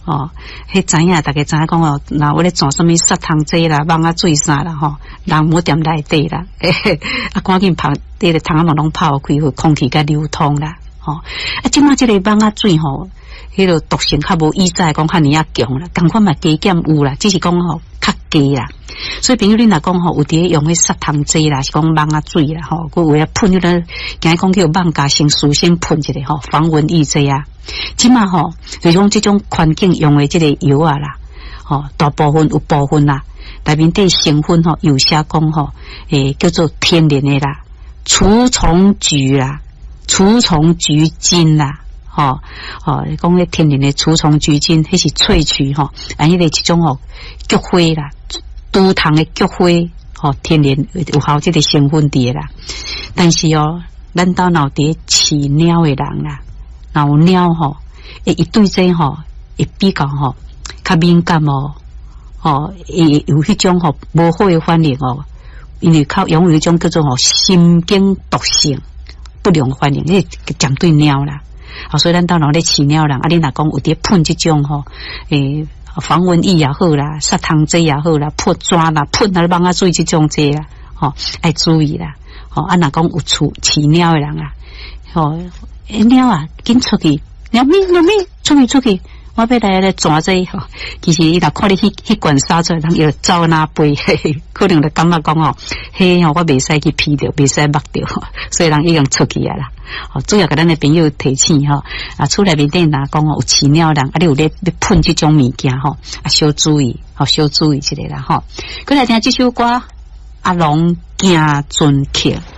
哦，迄知影，大家知影讲哦，那我咧做什么砂糖剂啦、网啊水啥啦吼，人无踮内底啦，啊，赶紧拍，这个窗仔门拢拍开，互空气甲流通啦，吼，啊，即马即个网啊水吼，迄个毒性较无以前讲较尔啊强啦，共款嘛加减有啦，只是讲吼较低啦。所以朋友，你若讲吼，有伫用迄砂糖剂啦，是讲网啊水啦，吼，佮为了喷迄个，今日讲叫网加先事先喷一个吼，防蚊液剂啊。即马吼，就是讲即种环境用的即个药啊啦，吼，大部分有部分啦，内面底成分吼，有写讲吼，叫做天然的啦，除虫菊啦，除虫菊精啦。吼，讲迄天然的除虫菊精，迄是萃取吼，迄个一种吼菊花啦，猪糖的菊花，吼天然有效这个成分伫啦。但是哦，咱兜脑伫饲鸟的人啦，若有鸟吼，伊对这吼会比较吼较敏感哦，会有迄种吼无好的反应哦，因为靠拥有一种叫做吼心经毒性不良反应，迄针对鸟啦。所以咱到哪咧饲鸟人，啊，你若讲有伫喷即种吼，防蚊液也好啦，杀虫剂也好啦，破抓啦，喷啊网啊水即种剂啦，要注意啦，啊，若讲有饲鸟的人啊，鸟啊，紧出去，鸟咪，出去。我要来抓这吼，其实伊若看你迄罐杀出来，人又走哪飞，可能就感觉讲哦，迄我袂使去批着，袂使抹着，所以人已经出去啊啦。主要甲咱的朋友提醒啊，厝内面顶若讲有饲鸟人，你有咧喷这种物件小注意，小注意一下啦吼。过来听这首歌，阿龙行船客。